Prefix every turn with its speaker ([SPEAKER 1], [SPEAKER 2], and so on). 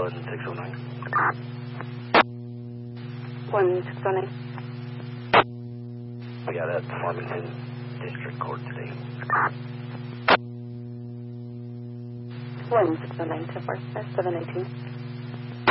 [SPEAKER 1] 1609.
[SPEAKER 2] 1609.
[SPEAKER 1] I got a Farmington District Court today.
[SPEAKER 2] 1609 to 718.